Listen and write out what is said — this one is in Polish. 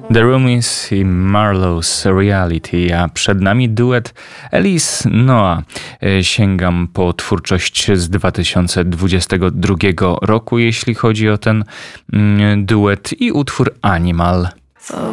The Roomies i Marlowe's Reality, a przed nami duet Elise Noah. Sięgam po twórczość z 2022 roku, jeśli chodzi o ten duet i utwór Animal.